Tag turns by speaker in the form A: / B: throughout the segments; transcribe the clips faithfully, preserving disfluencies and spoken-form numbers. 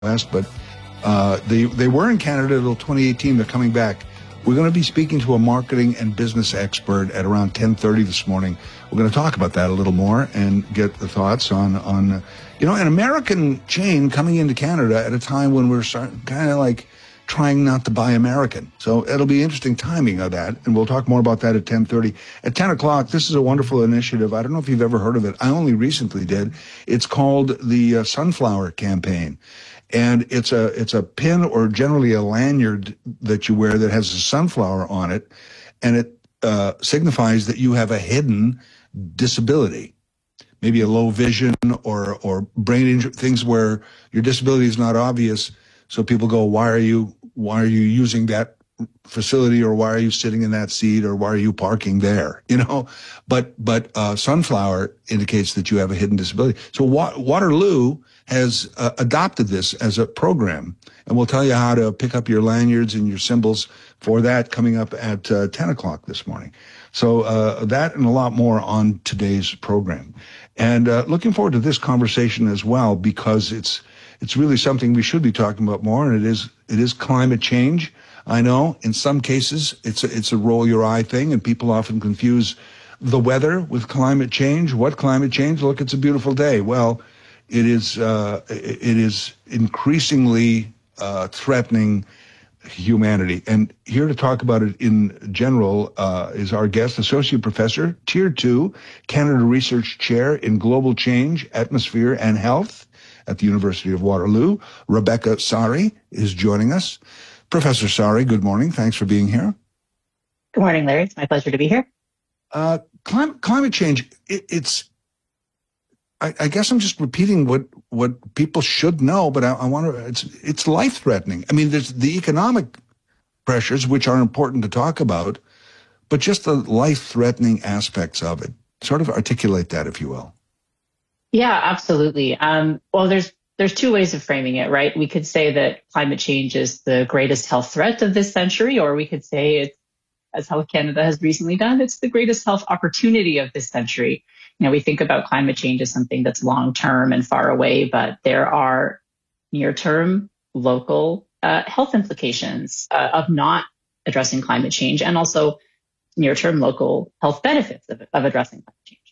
A: West, but uh, they they were in Canada until twenty eighteen. They're coming back. We're going to be speaking to a marketing and business expert at around ten thirty this morning. We're going to talk about that a little more and get the thoughts on, on uh, you know, an American chain coming into Canada at a time when we're kind of like trying not to buy American. So it'll be interesting timing of that, and we'll talk more about that at ten thirty. At ten o'clock, this is a wonderful initiative. I don't know if you've ever heard of it. I only recently did. It's called the uh, Sunflower Campaign. And it's a it's a pin or generally a lanyard that you wear that has a sunflower on it, and it uh, signifies that you have a hidden disability, maybe a low vision or or brain injury, things where your disability is not obvious. So people go, why are you why are you using that facility, or why are you sitting in that seat, or why are you parking there? You know, but but uh, sunflower indicates that you have a hidden disability. So Wa- Waterloo has uh, adopted this as a program, and we'll tell you how to pick up your lanyards and your symbols for that coming up at uh, ten o'clock this morning. So uh, that and a lot more on today's program. And uh, looking forward to this conversation as well, because it's it's really something we should be talking about more, and it is it is climate change. I know in some cases it's a, it's a roll your eye thing, and people often confuse the weather with climate change. What climate change? Look, it's a beautiful day. Well, it is uh, it is increasingly uh, threatening humanity. And here to talk about it in general uh, is our guest, Associate Professor, Tier two, Canada Research Chair in Global Change, Atmosphere and Health at the University of Waterloo. Rebecca Sari is joining us. Professor Sari, good morning. Thanks for being here.
B: Good morning, Larry. It's my pleasure to be here.
A: Uh, climate, climate change, it, it's, I, I guess I'm just repeating what, what people should know, but I, I want to, it's, it's life-threatening. I mean, there's the economic pressures, which are important to talk about, but just the life-threatening aspects of it. Sort of articulate that, if you will.
B: Yeah, absolutely. Um, well, there's There's two ways of framing it, right? We could say that climate change is the greatest health threat of this century, or we could say it's, as Health Canada has recently done, it's the greatest health opportunity of this century. You know, we think about climate change as something that's long-term and far away, but there are near-term local uh, health implications uh, of not addressing climate change, and also near-term local health benefits of, of addressing climate change.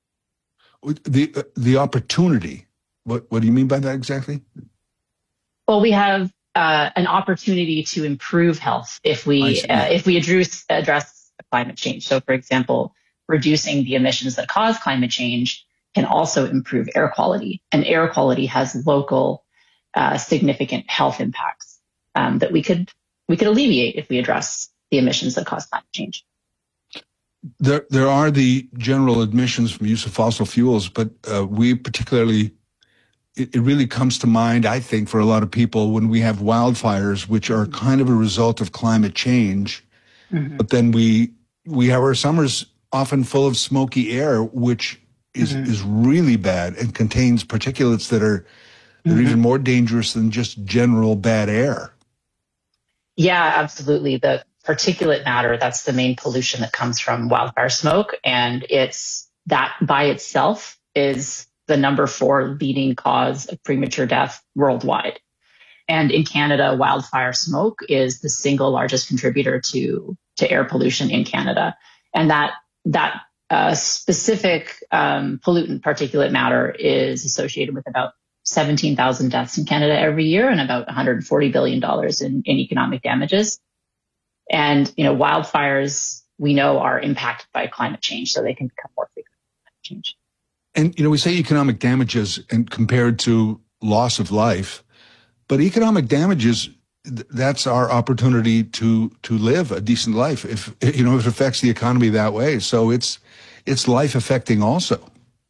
A: The, uh, the opportunity. What, what do you mean by that exactly?
B: Well, we have uh, an opportunity to improve health if we uh, if we address, address climate change. So, for example, reducing the emissions that cause climate change can also improve air quality, and air quality has local uh, significant health impacts um, that we could we could alleviate if we address the emissions that cause climate change.
A: There, there are the general admissions from use of fossil fuels, but uh, we particularly. It really comes to mind, I think, for a lot of people when we have wildfires, which are kind of a result of climate change. Mm-hmm. But then we we have our summers often full of smoky air, which is, mm-hmm. is really bad and contains particulates that are, that mm-hmm. are even more dangerous than just general bad air.
B: Yeah, absolutely. The particulate matter, that's the main pollution that comes from wildfire smoke. And it's that by itself is the number four leading cause of premature death worldwide. And in Canada, wildfire smoke is the single largest contributor to, to air pollution in Canada. And that, that uh, specific um, pollutant, particulate matter, is associated with about seventeen thousand deaths in Canada every year and about one hundred forty billion dollars in, in economic damages. And, you know, wildfires, we know, are impacted by climate change, so they can become more frequent with climate change.
A: And, you know, we say economic damages and compared to loss of life, but economic damages, that's our opportunity to, to live a decent life if, you know, if it affects the economy that way. So it's, it's life affecting also.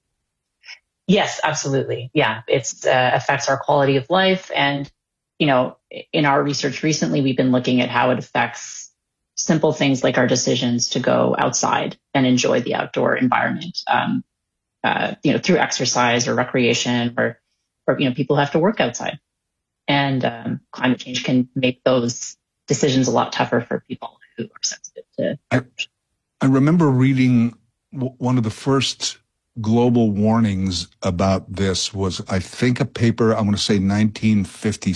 B: Yes, absolutely. Yeah. It's, uh, affects our quality of life. And, you know, in our research recently, we've been looking at how it affects simple things like our decisions to go outside and enjoy the outdoor environment. Um, Uh, you know, through exercise or recreation, or, or, you know, people have to work outside. And um, climate change can make those decisions a lot tougher for people who are sensitive to.
A: I, I remember reading w- one of the first global warnings about this was, I think, a paper, I'm going to say nineteen fifty